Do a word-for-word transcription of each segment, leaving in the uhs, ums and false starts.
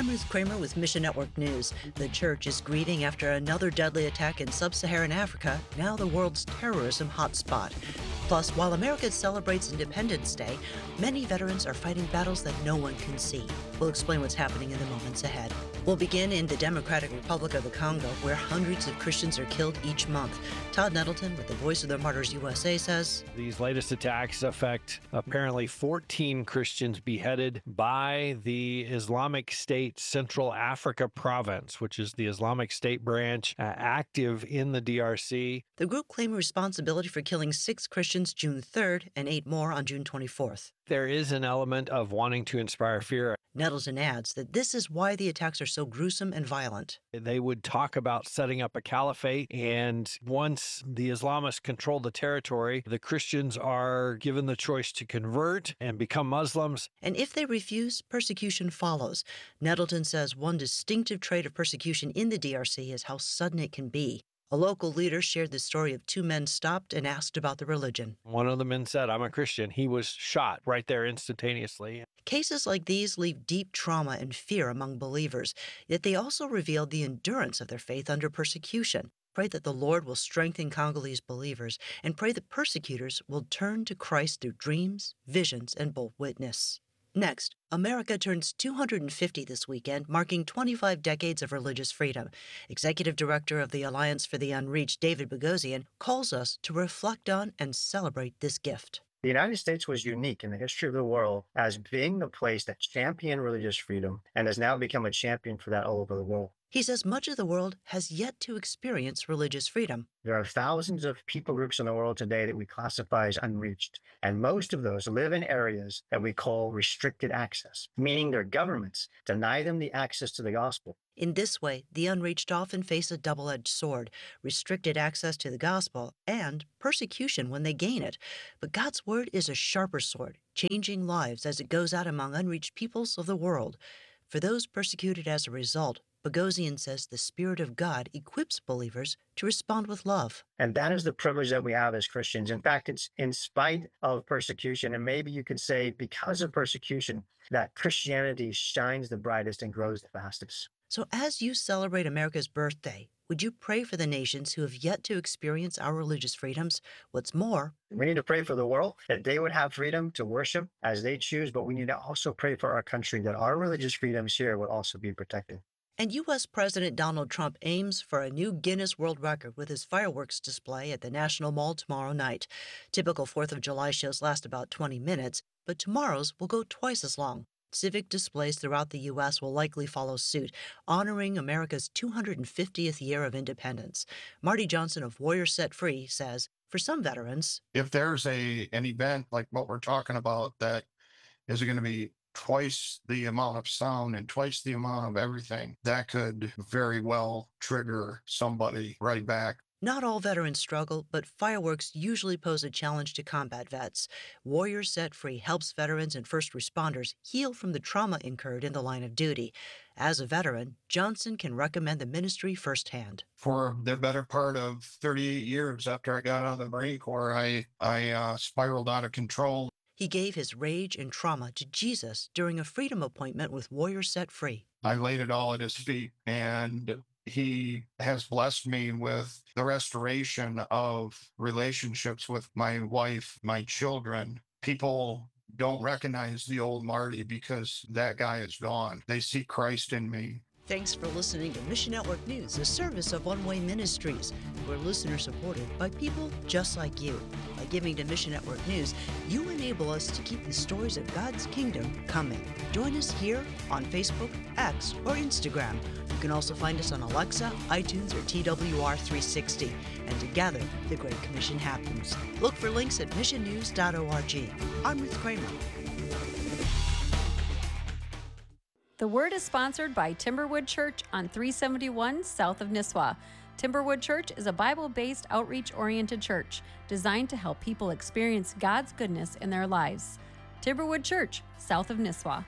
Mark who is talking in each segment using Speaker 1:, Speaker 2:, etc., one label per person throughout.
Speaker 1: I'm Ruth Kramer with Mission Network News. The church is grieving after another deadly attack in sub-Saharan Africa, now the world's terrorism hotspot. Plus, while America celebrates Independence Day, many veterans are fighting battles that no one can see. We'll explain what's happening in the moments ahead. We'll begin in the Democratic Republic of the Congo, where hundreds of Christians are killed each month. Todd Nettleton with the Voice of the Martyrs U S A says,
Speaker 2: These latest attacks affect apparently fourteen Christians beheaded by the Islamic State Central Africa Province, which is the Islamic State branch uh, active in the D R C.
Speaker 1: The group claimed responsibility for killing six Christians June third and eight more on June twenty-fourth.
Speaker 2: There is an element of wanting to inspire fear.
Speaker 1: Nettleton adds that this is why the attacks are so gruesome and violent.
Speaker 2: They would talk about setting up a caliphate, and once the Islamists control the territory, the Christians are given the choice to convert and become Muslims.
Speaker 1: And if they refuse, persecution follows. Nettleton says one distinctive trait of persecution in the D R C is how sudden it can be. A local leader shared the story of two men stopped and asked about the religion.
Speaker 2: One of the men said, "I'm a Christian." He was shot right there instantaneously.
Speaker 1: Cases like these leave deep trauma and fear among believers, yet they also reveal the endurance of their faith under persecution. Pray that the Lord will strengthen Congolese believers, and pray that persecutors will turn to Christ through dreams, visions, and bold witness. Next, America turns two hundred fifty this weekend, marking twenty-five decades of religious freedom. Executive Director of the Alliance for the Unreached, David Boghossian, calls us to reflect on and celebrate this gift.
Speaker 3: The United States was unique in the history of the world as being the place that championed religious freedom and has now become a champion for that all over the world.
Speaker 1: He says much of the world has yet to experience religious freedom.
Speaker 3: There are thousands of people groups in the world today that we classify as unreached, and most of those live in areas that we call restricted access, meaning their governments deny them the access to the gospel.
Speaker 1: In this way, the unreached often face a double-edged sword, restricted access to the gospel and persecution when they gain it. But God's word is a sharper sword, changing lives as it goes out among unreached peoples of the world. For those persecuted as a result, Boghossian says the Spirit of God equips believers to respond with love.
Speaker 3: And that is the privilege that we have as Christians. In fact, it's in spite of persecution, and maybe you could say because of persecution, that Christianity shines the brightest and grows the fastest.
Speaker 1: So as you celebrate America's birthday, would you pray for the nations who have yet to experience our religious freedoms? What's more,
Speaker 3: we need to pray for the world, that they would have freedom to worship as they choose, but we need to also pray for our country, that our religious freedoms here would also be protected.
Speaker 1: And U S President Donald Trump aims for a new Guinness World Record with his fireworks display at the National Mall tomorrow night. Typical fourth of July shows last about twenty minutes, but tomorrow's will go twice as long. Civic displays throughout the U S will likely follow suit, honoring America's two hundred fiftieth year of independence. Marty Johnson of Warriors Set Free says, for some veterans,
Speaker 4: if there's a an event like what we're talking about that is going to be twice the amount of sound and twice the amount of everything, that could very well trigger somebody right back.
Speaker 1: Not all veterans struggle, but fireworks usually pose a challenge to combat vets. Warriors Set Free helps veterans and first responders heal from the trauma incurred in the line of duty. As a veteran, Johnson can recommend the ministry firsthand.
Speaker 4: For the better part of thirty-eight years after I got out of the Marine Corps, I, I uh, spiraled out of control.
Speaker 1: He gave his rage and trauma to Jesus during a freedom appointment with Warriors Set Free.
Speaker 4: I laid it all at his feet, and he has blessed me with the restoration of relationships with my wife, my children. People don't recognize the old Marty because that guy is gone. They see Christ in me.
Speaker 1: Thanks for listening to Mission Network News, a service of One Way Ministries. We're listener-supported by people just like you. By giving to Mission Network News, you enable us to keep the stories of God's kingdom coming. Join us here on Facebook, X, or Instagram. You can also find us on Alexa, iTunes, or T W R three sixty. And together, the Great Commission happens. Look for links at mission news dot org. I'm Ruth Kramer.
Speaker 5: The Word is sponsored by Timberwood Church on three seventy-one south of Nisswa. Timberwood Church is a Bible-based, outreach-oriented church designed to help people experience God's goodness in their lives. Timberwood Church, south of Nisswa.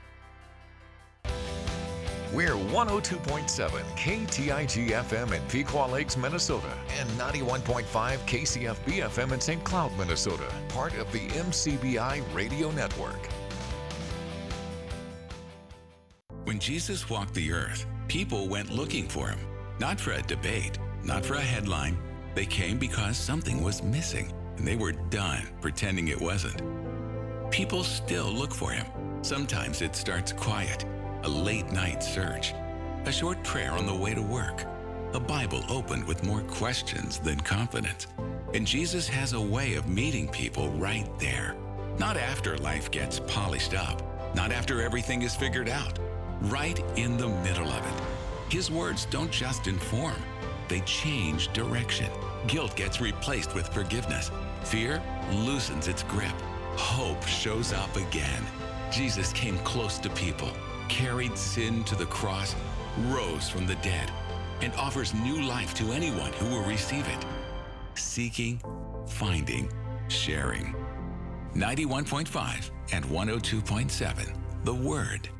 Speaker 6: We're one oh two point seven K T I G F M in Pequot Lakes, Minnesota, and ninety-one point five K C F B F M in Saint Cloud, Minnesota, part of the M C B I radio network.
Speaker 7: When Jesus walked the earth, people went looking for him, not for a debate, not for a headline. They came because something was missing, and they were done pretending it wasn't. People still look for him. Sometimes it starts quiet, a late night search, a short prayer on the way to work, a Bible opened with more questions than confidence. And Jesus has a way of meeting people right there. Not after life gets polished up, not after everything is figured out, right in the middle of it. His words don't just inform, they change direction. Guilt gets replaced with forgiveness. Fear loosens its grip. Hope shows up again. Jesus came close to people, carried sin to the cross, rose from the dead, and offers new life to anyone who will receive it. Seeking, finding, sharing. ninety-one point five and one oh two point seven, The Word.